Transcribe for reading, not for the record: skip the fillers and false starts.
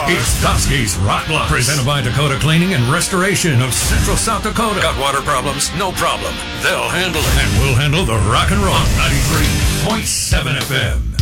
It's Dusky's Rock Block, presented by Dakota Cleaning and Restoration of Central South Dakota. Got water problems? No problem. They'll handle it. And we'll handle the rock and roll on 93.7 FM.